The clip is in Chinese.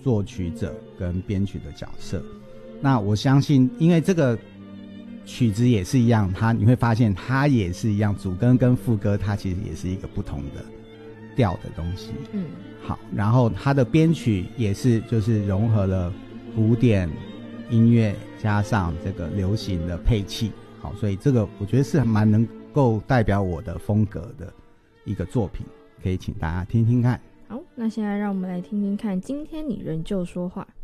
作曲者跟编曲的角色。那我相信因为这个曲子也是一样，你会发现它也是一样，主歌跟副歌它其实也是一个不同的调的东西。好，然后它的编曲也是就是融合了古典音乐加上这个流行的配器。好，所以这个我觉得是蛮能够代表我的风格的一个作品，可以请大家听听看。 好，那现在让我们来听听看今天你仍旧说话。